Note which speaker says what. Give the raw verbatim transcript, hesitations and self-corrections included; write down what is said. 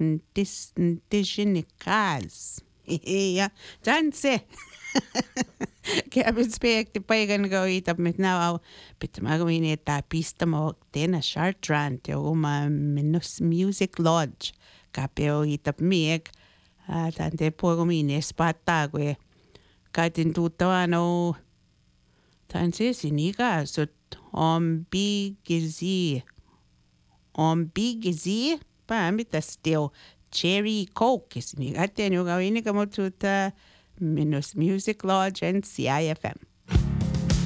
Speaker 1: dis Disinikas. Ja, dan se. Kävin spekti paikan go ita mit now bit magawin ita pista mo tena Chartrand jo uma minus Music Lodge. Kapeo ita miek. Dan te puogumini spatta kwe. Kaitin tuttavano. Dan se sinika sut on bigizi. On bigizi. Pa mitä still cherry coke is ni aten jo gawin ka mo tuta minus Music Lodge and C I F M.